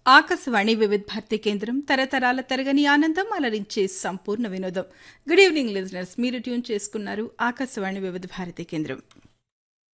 ఆకాశవాణి వివిధ భారతి కేంద్రం తరతరాల తరగని ఆనందం అలరించే సంపూర్ణ వినోదం. గుడ్ ఈవినింగ్ లిజనర్స్, మీరు ట్యూన్ చేసుకున్నారు ఆకాశవాణి వివిధ భారతి కేంద్రం.